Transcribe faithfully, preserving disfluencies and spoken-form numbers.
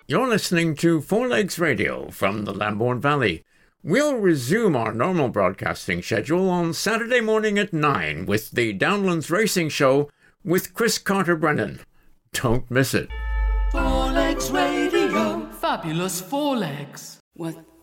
You're listening to Four Legs Radio from the Lambourne Valley. We'll resume our normal broadcasting schedule on Saturday morning at nine with the Downlands Racing Show with Chris Carter-Brennan. Don't miss it. Four Legs Radio. Fabulous Four Legs. What?